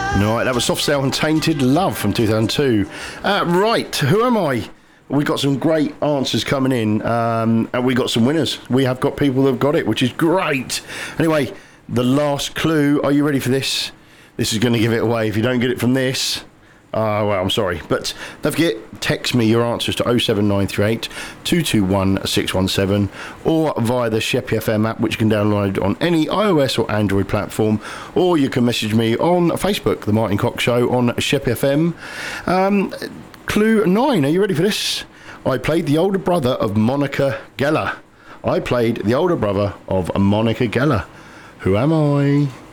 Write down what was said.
Right, that was Soft Cell and Tainted Love from 2002. Right, who am I? We got some great answers coming in, and we got some winners. We have got people that have got it, which is great. Anyway, the last clue. Are you ready for this? This is going to give it away. If you don't get it from this, well, I'm sorry. But don't forget, text me your answers to 07938 221 617 or via the Sheppey FM app, which you can download on any iOS or Android platform, or you can message me on Facebook, The Martin Cox Show on Sheppey FM. Clue 9, are you ready for this? I played the older brother of Monica Geller. I played the older brother of Monica Geller. Who am I?